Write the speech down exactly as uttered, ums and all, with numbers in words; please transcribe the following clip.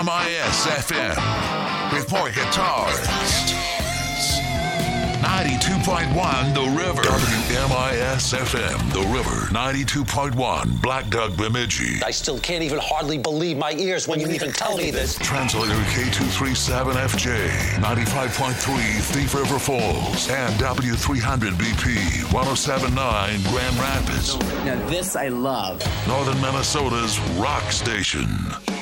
M I S F M with more guitars. ninety-two point one The River. W M I S F M, The River. ninety-two point one Black Dog Bemidji. I still can't even hardly believe my ears when you even tell me this. Translator K two thirty-seven F J. ninety-five point three Thief River Falls. And W three hundred B P. one oh seven point nine Grand Rapids. Now this I love. Northern Minnesota's rock station.